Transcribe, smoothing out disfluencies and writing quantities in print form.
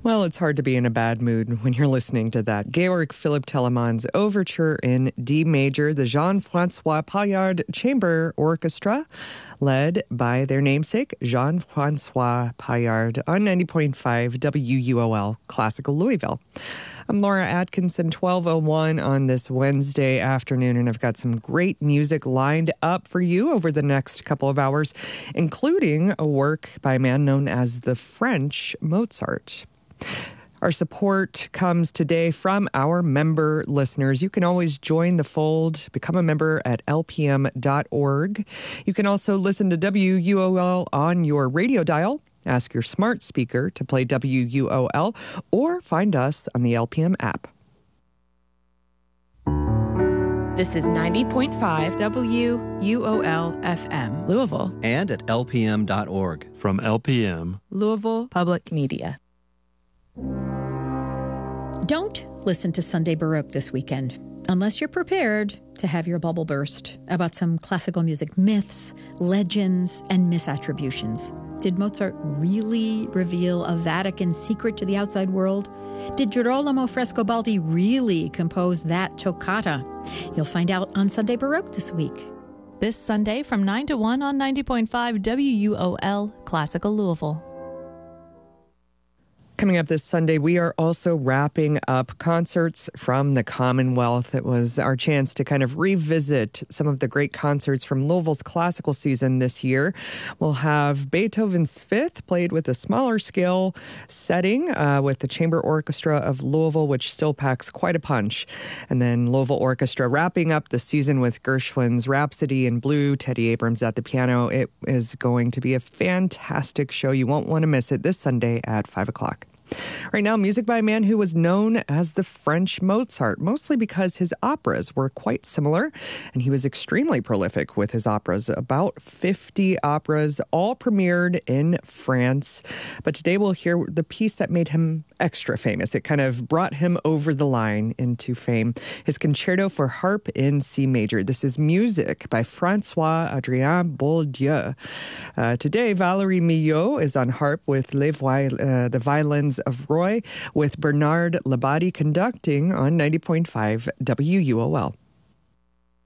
Well, it's hard to be in a bad mood when you're listening to that. Georg Philipp Telemann's Overture in D major, the Jean-François Paillard Chamber Orchestra, led by their namesake, Jean-François Paillard, on 90.5 WUOL Classical Louisville. I'm Laura Atkinson, 12:01 on this Wednesday afternoon, and I've got some great music lined up for you over the next couple of hours, including a work by a man known as the French Mozart. Our support comes today from our member listeners. You can always join the fold, become a member at lpm.org. You can also listen to WUOL on your radio dial. Ask your smart speaker to play WUOL or find us on the LPM app. This is 90.5 WUOL FM, Louisville. And at lpm.org. From LPM, Louisville Public Media. Don't listen to Sunday Baroque this weekend unless you're prepared to have your bubble burst about some classical music myths, legends, and misattributions. Did Mozart really reveal a Vatican secret to the outside world? Did Girolamo Frescobaldi really compose that toccata? You'll find out on Sunday Baroque this week. This Sunday from 9 to 1 on 90.5 WUOL Classical Louisville. Coming up this Sunday, we are also wrapping up concerts from the Commonwealth. It was our chance to kind of revisit some of the great concerts from Louisville's classical season this year. We'll have Beethoven's Fifth played with a smaller scale setting with the Chamber Orchestra of Louisville, which still packs quite a punch. And then Louisville Orchestra wrapping up the season with Gershwin's Rhapsody in Blue, Teddy Abrams at the piano. It is going to be a fantastic show. You won't want to miss it this Sunday at 5 o'clock. Right now, music by a man who was known as the French Mozart, mostly because his operas were quite similar, and he was extremely prolific with his operas. About 50 operas, all premiered in France. But today we'll hear the piece that made him extra famous. It kind of brought him over the line into fame. His Concerto for Harp in C major. This is music by François-Adrien Boieldieu. Today, Valérie Millot is on harp with the violins of Roy, with Bernard Labadie conducting on 90.5 WUOL.